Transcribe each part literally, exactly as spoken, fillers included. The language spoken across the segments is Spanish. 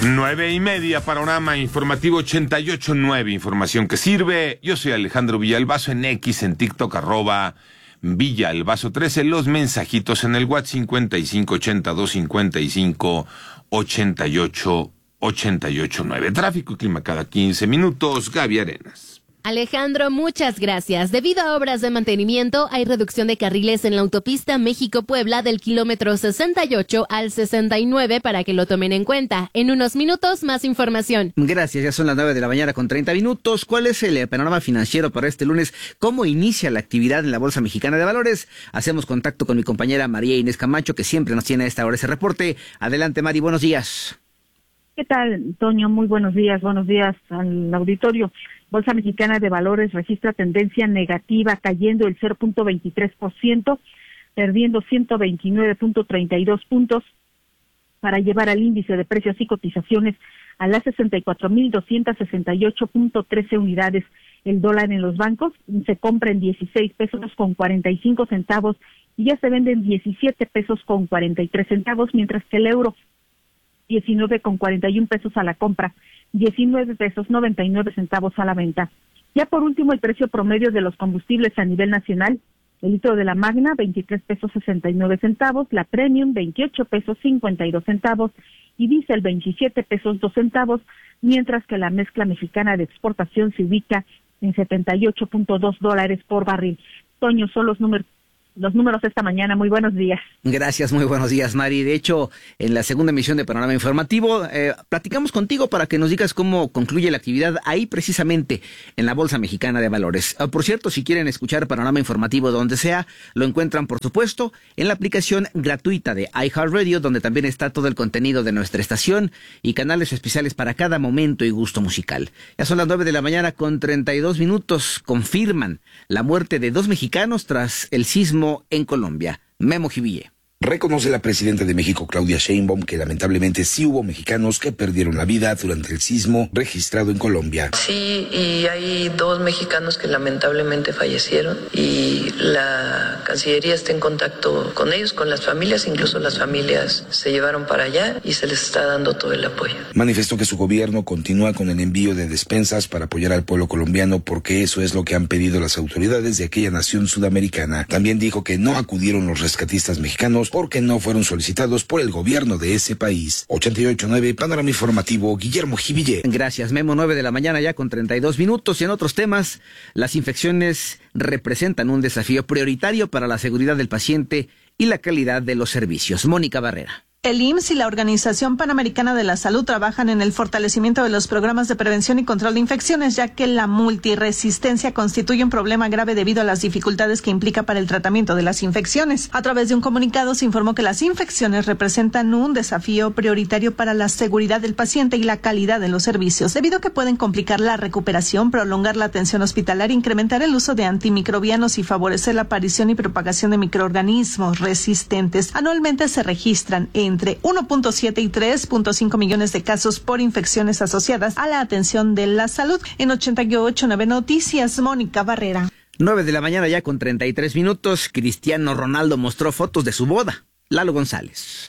Nueve y media, panorama informativo ochenta y ocho punto nueve, información que sirve. Yo soy Alejandro Villalbazo en X, en TikTok, arroba Villalbazo trece, los mensajitos en el WhatsApp cincuenta y cinco ochenta y dos cincuenta y cinco ochenta y ocho ochenta y ocho nueve. Tráfico y clima cada quince minutos. Gaby Arenas. Alejandro, muchas gracias. Debido a obras de mantenimiento, hay reducción de carriles en la autopista México-Puebla del kilómetro sesenta y ocho al sesenta y nueve para que lo tomen en cuenta. En unos minutos, más información. Gracias, ya son las nueve de la mañana con treinta minutos. ¿Cuál es el panorama financiero para este lunes? ¿Cómo inicia la actividad en la Bolsa Mexicana de Valores? Hacemos contacto con mi compañera María Inés Camacho, que siempre nos tiene a esta hora ese reporte. Adelante, Mari, buenos días. ¿Qué tal, Toño? Muy buenos días, buenos días al auditorio. Bolsa Mexicana de Valores registra tendencia negativa, cayendo el cero punto veintitrés por ciento, perdiendo ciento veintinueve punto treinta y dos puntos para llevar al índice de precios y cotizaciones a las sesenta y cuatro mil doscientos sesenta y ocho punto trece unidades. El dólar en los bancos se compra en dieciséis pesos con cuarenta y cinco centavos y ya se vende en diecisiete pesos con cuarenta y tres centavos, mientras que el euro diecinueve con cuarenta y un pesos a la compra, diecinueve pesos noventa y nueve centavos a la venta. Ya por último, el precio promedio de los combustibles a nivel nacional: el litro de la Magna, veintitrés pesos sesenta y nueve centavos, la Premium, veintiocho pesos cincuenta y dos centavos, y Diesel, veintisiete pesos dos centavos, mientras que la mezcla mexicana de exportación se ubica en setenta y ocho punto dos dólares por barril. Toño, son los números Los números esta mañana. Muy buenos días. Gracias, muy buenos días, Mari. De hecho, en la segunda emisión de Panorama Informativo, eh, platicamos contigo para que nos digas cómo concluye la actividad ahí precisamente en la Bolsa Mexicana de Valores. Uh, por cierto, si quieren escuchar Panorama Informativo donde sea, lo encuentran, por supuesto, en la aplicación gratuita de iHeartRadio, donde también está todo el contenido de nuestra estación y canales especiales para cada momento y gusto musical. Ya son las nueve de la mañana con treinta y dos minutos. Confirman la muerte de dos mexicanos tras el sismo en Colombia. Memo Jiville. Reconoce la presidenta de México, Claudia Sheinbaum, que lamentablemente sí hubo mexicanos que perdieron la vida durante el sismo registrado en Colombia. Sí, y hay dos mexicanos que lamentablemente fallecieron y la Cancillería está en contacto con ellos, con las familias, incluso las familias se llevaron para allá y se les está dando todo el apoyo. Manifestó que su gobierno continúa con el envío de despensas para apoyar al pueblo colombiano porque eso es lo que han pedido las autoridades de aquella nación sudamericana. También dijo que no acudieron los rescatistas mexicanos porque no fueron solicitados por el gobierno de ese país. ochenta y ocho punto nueve, Panorama Informativo, Guillermo Jiville. Gracias, Memo. nueve de la mañana ya con treinta y dos minutos. Y en otros temas, las infecciones representan un desafío prioritario para la seguridad del paciente y la calidad de los servicios. Mónica Barrera. El I M S S y la Organización Panamericana de la Salud trabajan en el fortalecimiento de los programas de prevención y control de infecciones, ya que la multiresistencia constituye un problema grave debido a las dificultades que implica para el tratamiento de las infecciones. A través de un comunicado se informó que las infecciones representan un desafío prioritario para la seguridad del paciente y la calidad de los servicios, debido a que pueden complicar la recuperación, prolongar la atención hospitalaria, incrementar el uso de antimicrobianos y favorecer la aparición y propagación de microorganismos resistentes. Anualmente se registran en entre uno punto siete y tres punto cinco millones de casos por infecciones asociadas a la atención de la salud. En ochenta y ocho punto nueve Noticias, Mónica Barrera. nueve de la mañana ya con treinta y tres minutos. Cristiano Ronaldo mostró fotos de su boda. Lalo González.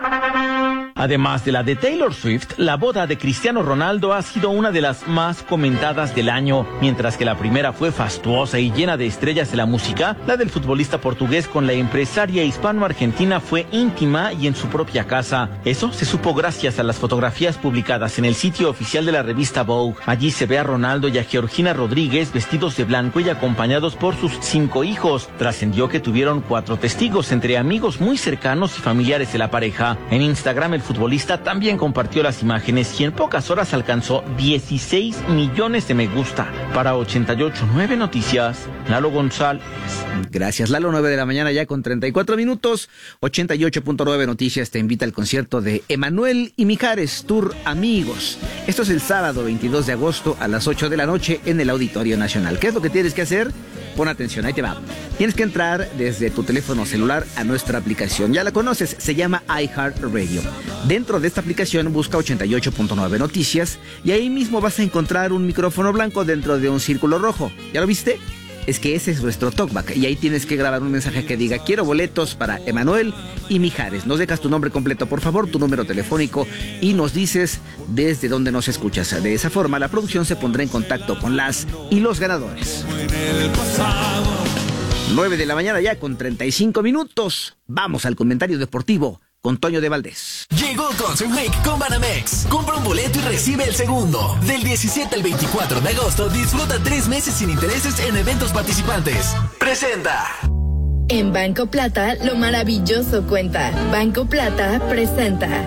Además de la de Taylor Swift, la boda de Cristiano Ronaldo ha sido una de las más comentadas del año. Mientras que la primera fue fastuosa y llena de estrellas de la música, la del futbolista portugués con la empresaria hispano-argentina fue íntima y en su propia casa. Eso se supo gracias a las fotografías publicadas en el sitio oficial de la revista Vogue. Allí se ve a Ronaldo y a Georgina Rodríguez vestidos de blanco y acompañados por sus cinco hijos. Trascendió que tuvieron cuatro testigos, entre amigos muy cercanos y familiares de la pareja. En Instagram, el futbolista también compartió las imágenes y en pocas horas alcanzó dieciséis millones de me gusta. Para ochenta y ocho punto nueve Noticias, Lalo González. Gracias, Lalo. nueve de la mañana ya con treinta y cuatro minutos. ochenta y ocho punto nueve Noticias te invita al concierto de Emanuel y Mijares, Tour Amigos. Esto es el sábado veintidós de agosto a las ocho de la noche en el Auditorio Nacional. ¿Qué es lo que tienes que hacer? Pon atención, ahí te va. Tienes que entrar desde tu teléfono celular a nuestra aplicación. Ya la conoces, se llama iHeartRadio. Dentro de esta aplicación busca ochenta y ocho punto nueve Noticias y ahí mismo vas a encontrar un micrófono blanco dentro de un círculo rojo. ¿Ya lo viste? es que ese es nuestro talkback y ahí tienes que grabar un mensaje que diga quiero boletos para Emanuel y Mijares. Nos dejas tu nombre completo, por favor, tu número telefónico y nos dices desde dónde nos escuchas. De esa forma la producción se pondrá en contacto con las y los ganadores. nueve de la mañana ya con treinta y cinco minutos. Vamos al comentario deportivo con Toño de Valdés. Llegó Concert Week con Banamex. Compra un boleto y recibe el segundo. Del diecisiete al veinticuatro de agosto, disfruta tres meses sin intereses en eventos participantes. Presenta. En Banco Plata, lo maravilloso cuenta. Banco Plata presenta.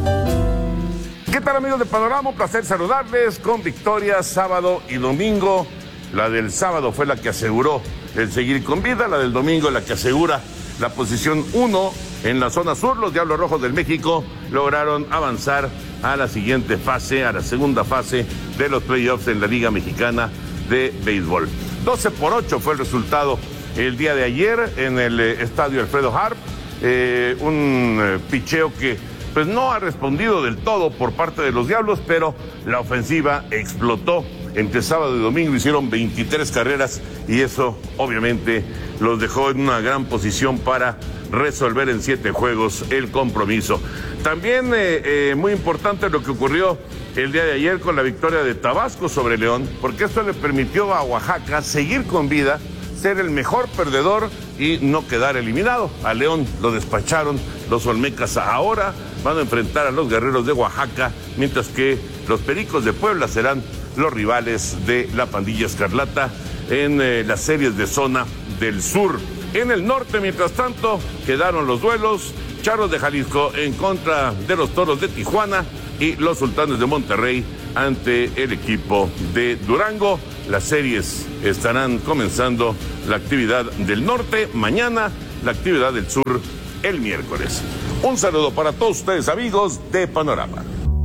¿Qué tal, amigos de Panorama? Un placer saludarles con victorias sábado y domingo. La del sábado fue la que aseguró el seguir con vida, la del domingo la que asegura la posición uno en la zona sur. Los Diablos Rojos del México lograron avanzar a la siguiente fase, a la segunda fase de los playoffs en la Liga Mexicana de Béisbol. doce por ocho fue el resultado el día de ayer en el eh, estadio Alfredo Harp. Eh, un eh, picheo que pues no ha respondido del todo por parte de los Diablos, pero la ofensiva explotó. Entre sábado y domingo hicieron veintitrés carreras y eso obviamente los dejó en una gran posición para resolver en siete juegos el compromiso. También eh, eh, muy importante lo que ocurrió el día de ayer con la victoria de Tabasco sobre León, porque esto le permitió a Oaxaca seguir con vida, ser el mejor perdedor y no quedar eliminado. A León lo despacharon los Olmecas. Ahora van a enfrentar a los Guerreros de Oaxaca, mientras que los Pericos de Puebla serán los rivales de la Pandilla Escarlata en eh, las series de zona del sur. En el norte, mientras tanto, quedaron los duelos: Charros de Jalisco en contra de los Toros de Tijuana y los Sultanes de Monterrey ante el equipo de Durango. Las series estarán comenzando, la actividad del norte mañana, la actividad del sur el miércoles. Un saludo para todos ustedes, amigos de Panorama.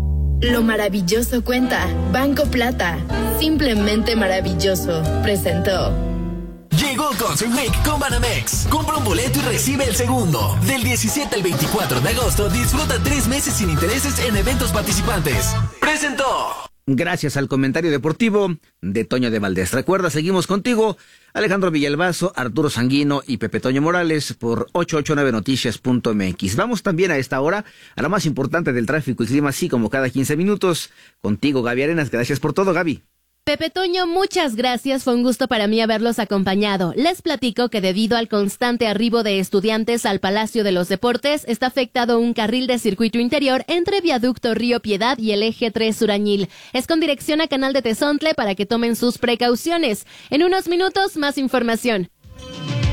Lo maravilloso cuenta. Banco Plata. Simplemente maravilloso. Presentó. Llegó Concert Week con Banamex. Compra un boleto y recibe el segundo. Del diecisiete al veinticuatro de agosto, disfruta tres meses sin intereses en eventos participantes. Presentó. Gracias al comentario deportivo de Toño de Valdés. Recuerda, seguimos contigo, Alejandro Villalbazo, Arturo Sanguino y Pepe Toño Morales por ochocientos ochenta y nueve noticias punto m x. Vamos también a esta hora a lo más importante del tráfico y clima, así como cada quince minutos. Contigo, Gaby Arenas. Gracias por todo, Gaby. Pepe Toño, muchas gracias, fue un gusto para mí haberlos acompañado. Les platico que debido al constante arribo de estudiantes al Palacio de los Deportes, está afectado un carril de circuito interior entre Viaducto Río Piedad y el Eje tres Surañil. Es con dirección a Canal de Tezontle para que tomen sus precauciones. En unos minutos, más información.